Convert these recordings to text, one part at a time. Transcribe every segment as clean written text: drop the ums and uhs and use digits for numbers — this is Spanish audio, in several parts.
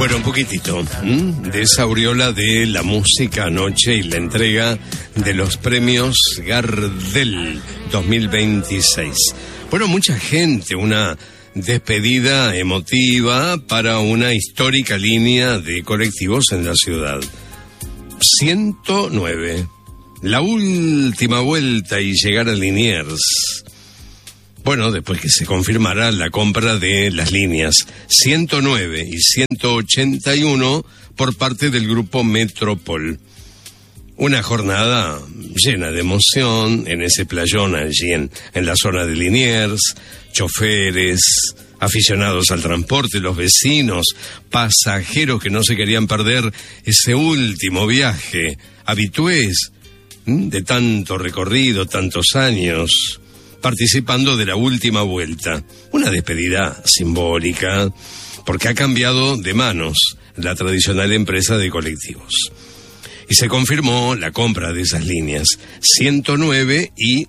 Bueno, un poquitito de esa aureola de la música anoche y la entrega de los premios Gardel 2026. Bueno, mucha gente, una despedida emotiva para una histórica línea de colectivos en la ciudad. 109, la última vuelta y llegar a Liniers. Bueno, después que se confirmara la compra de las líneas 109 y 181 por parte del grupo Metropol. Una jornada llena de emoción en ese playón allí en la zona de Liniers, choferes, aficionados al transporte, los vecinos, pasajeros que no se querían perder ese último viaje, habitués de tanto recorrido, tantos años, participando de la última vuelta. Una despedida simbólica, porque ha cambiado de manos la tradicional empresa de colectivos. Y se confirmó la compra de esas líneas 109 y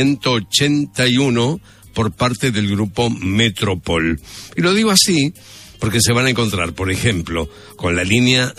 181 por parte del grupo Metropol. Y lo digo así porque se van a encontrar, por ejemplo, con la línea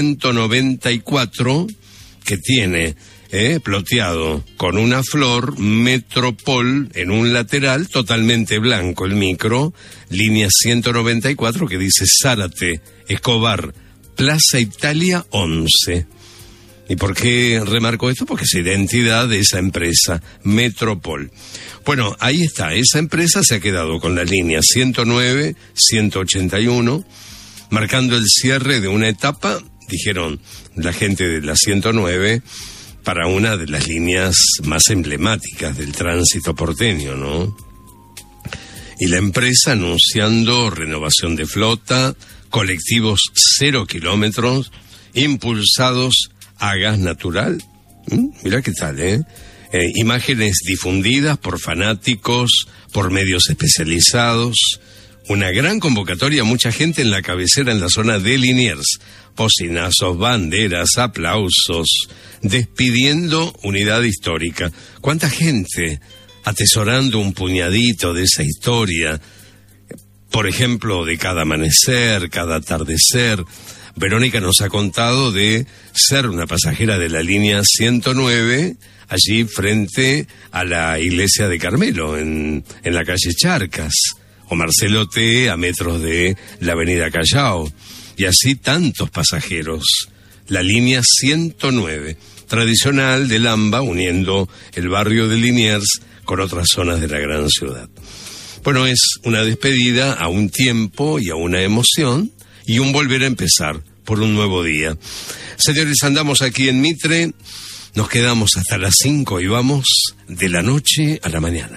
194 que tiene ploteado con una flor Metropol en un lateral, totalmente blanco el micro, línea 194 que dice Zárate, Escobar, Plaza Italia 11. ¿Y por qué remarco esto? Porque es identidad de esa empresa, Metropol. Bueno, ahí está, esa empresa se ha quedado con la línea 109, 181, marcando el cierre de una etapa, dijeron la gente de la 109, para una de las líneas más emblemáticas del tránsito porteño, ¿no? Y la empresa anunciando renovación de flota, colectivos 0 kilómetros, impulsados a gas natural. Mirá qué tal, imágenes difundidas por fanáticos, por medios especializados, una gran convocatoria, mucha gente en la cabecera en la zona de Liniers, bocinazos, banderas, aplausos, despidiendo unidad histórica. ¿Cuánta gente atesorando un puñadito de esa historia? Por ejemplo, de cada amanecer, cada atardecer. Verónica nos ha contado de ser una pasajera de la línea 109, allí frente a la iglesia de Carmelo, en la calle Charcas, o Marcelo T. a metros de la avenida Callao, y así tantos pasajeros. La línea 109, tradicional del AMBA, uniendo el barrio de Liniers con otras zonas de la gran ciudad. Bueno, es una despedida a un tiempo y a una emoción, y un volver a empezar por un nuevo día. Señores, andamos aquí en Mitre, nos quedamos hasta las 5 y vamos de la noche a la mañana.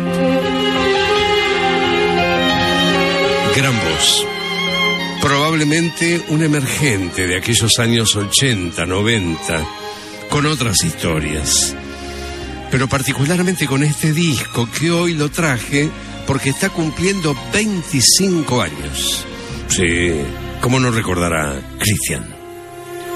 Gran voz, probablemente un emergente de aquellos años 80, 90, con otras historias, pero particularmente con este disco que hoy lo traje porque está cumpliendo 25 años. Sí, ¿cómo no recordará Cristian?